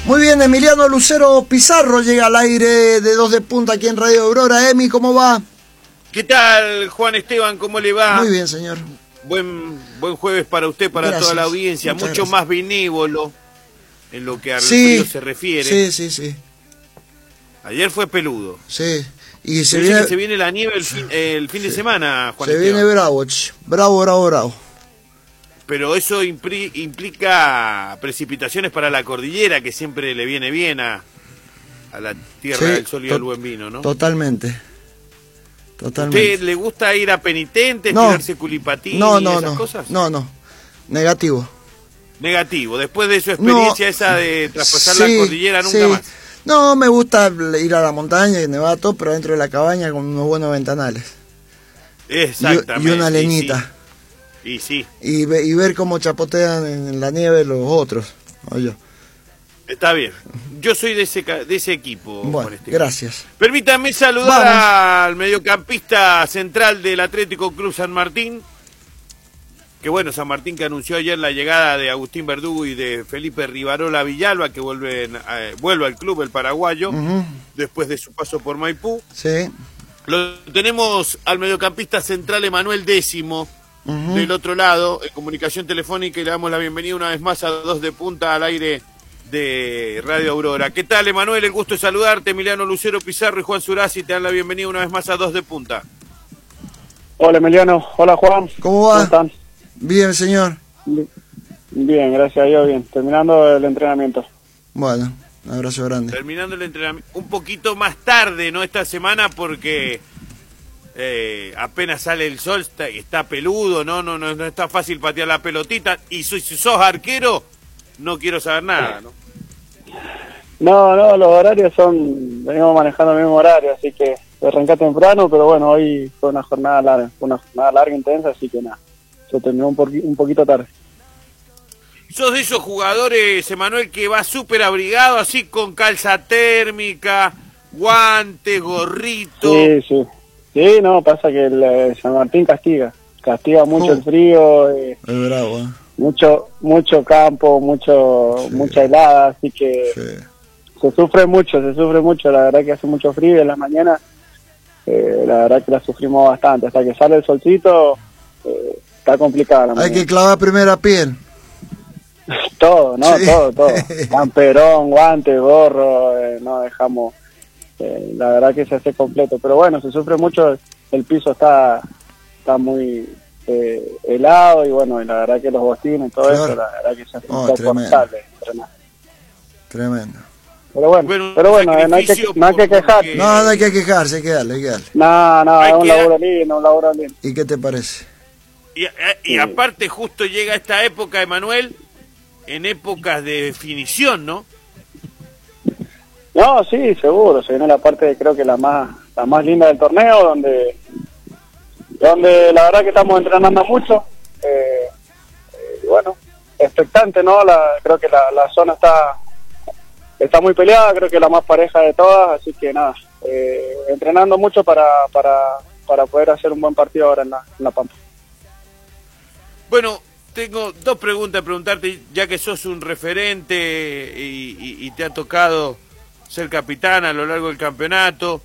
Muy bien, Emiliano Lucero Pizarro llega al aire de Dos de Punta aquí en Radio Aurora. Emi, ¿cómo va? ¿Qué tal, Juan Esteban? ¿Cómo le va? Muy bien, señor. Buen jueves para usted, para Gracias. toda la audiencia. Muchas Mucho gracias. más benívolo en lo que al frío se refiere. Sí. Ayer fue peludo. Sí. Y se viene la nieve el fin de semana, Juan Se Esteban. viene bravo. Pero eso implica precipitaciones para la cordillera, que siempre le viene bien a la Tierra del Sol y al buen vino, ¿no? Totalmente. ¿Usted le gusta ir a penitentes, tirarse culipatín y esas cosas? No. Negativo. Negativo. Después de su experiencia esa de traspasar la cordillera, nunca más. No, me gusta ir a la montaña y nevar todo, pero dentro de la cabaña con unos buenos ventanales. Exactamente. Y una leñita. Y sí. Y ver cómo chapotean en la nieve los otros. Oye. Está bien. Yo soy de ese equipo. Bueno, gracias. Permítanme saludar al mediocampista central del Atlético Club San Martín. Que bueno, San Martín que anunció ayer la llegada de Agustín Verdugo y de Felipe Rivarola Villalba, que vuelve al club, el paraguayo, después de su paso por Maipú. Sí. Lo tenemos al mediocampista central Emanuel Décimo, del otro lado, en comunicación telefónica, y le damos la bienvenida una vez más a Dos de Punta al aire de Radio Aurora. ¿Qué tal, Emanuel? El gusto de saludarte. Emiliano Lucero Pizarro y Juan Surazzi te dan la bienvenida una vez más a Dos de Punta. Hola, Emiliano. Hola, Juan. ¿Cómo va? ¿Cómo están? Bien, señor. Bien, gracias a Dios, bien. Terminando el entrenamiento. Bueno, un abrazo grande. Terminando el entrenamiento. Un poquito más tarde, ¿no? Esta semana, porque apenas sale el sol, está peludo, no está fácil patear la pelotita. Y si sos arquero, no quiero saber nada, ¿no? No, los horarios venimos manejando el mismo horario, así que arranqué temprano, pero bueno, hoy fue una jornada larga, intensa, así que nada, se terminó un poquito tarde. ¿Sos de esos jugadores, Emanuel, que va súper abrigado, así con calza térmica, guantes, gorrito? Sí, no, pasa que el San Martín castiga mucho el frío, es bravo, mucho campo, mucha helada, así que se sufre mucho, la verdad que hace mucho frío en las mañanas, la verdad que la sufrimos bastante, hasta que sale el solcito, está complicada la mañana. Hay que clavar primera piel. Todo, ¿no? Sí. Todo. Camperón, guantes, gorro, no dejamos, la verdad que se hace completo, pero bueno, se sufre mucho, el piso está muy helado y bueno, y la verdad que los botines y todo eso, la verdad que se hace insoportable entrenar. Tremendo. Pero bueno, no hay que quejarse. No hay que quejarse, hay que darle. No, es un laburo lindo, ¿Y qué te parece? Y aparte justo llega esta época, Emanuel, en épocas de definición, ¿no? No, sí, seguro, se viene la parte, creo que la más linda del torneo, donde la verdad que estamos entrenando mucho, y bueno, expectante, ¿no? Creo que la zona está muy peleada, creo que la más pareja de todas, así que nada, entrenando mucho para poder hacer un buen partido ahora en la Pampa. Bueno, tengo dos preguntas a preguntarte, ya que sos un referente y te ha tocado ser capitán a lo largo del campeonato.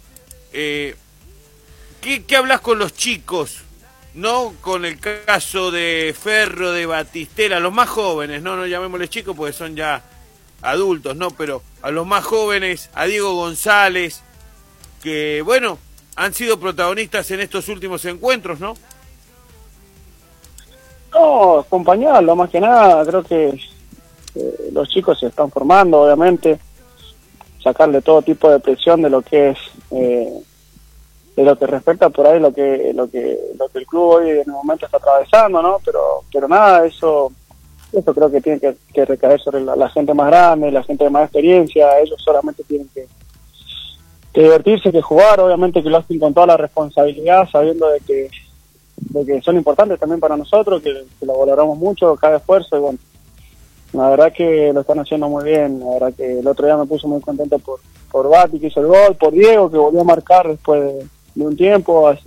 ¿Qué hablas con los chicos? ¿No? Con el caso de Ferro, de Batistela, los más jóvenes, no llamémosles chicos porque son ya adultos, ¿no? Pero a los más jóvenes, a Diego González, que bueno, han sido protagonistas en estos últimos encuentros, ¿no? No, acompañarlo más que nada, creo que los chicos se están formando, obviamente, sacarle todo tipo de presión de lo que es, de lo que respecta por ahí lo que el club hoy en el momento está atravesando, ¿no? Pero nada, eso creo que tiene que recaer sobre la gente más grande, la gente de más experiencia. Ellos solamente tienen que divertirse, que jugar, obviamente que lo hacen con toda la responsabilidad, sabiendo de que son importantes también para nosotros, que lo valoramos mucho, cada esfuerzo, y bueno, la verdad que lo están haciendo muy bien. La verdad que el otro día me puso muy contento por Bati, que hizo el gol, por Diego, que volvió a marcar después de un tiempo, así